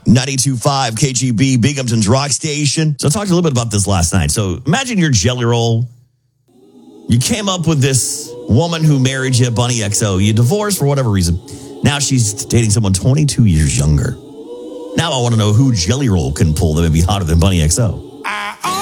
92.5 KGB, Binghamton's rock station. So I talked a little bit about this last night. So imagine your Jelly Roll. You came up with this woman who married you, Bunny XO. You divorced for whatever reason. Now she's dating someone 22 years younger. Now I want to know who Jelly Roll can pull that may be hotter than Bunny XO.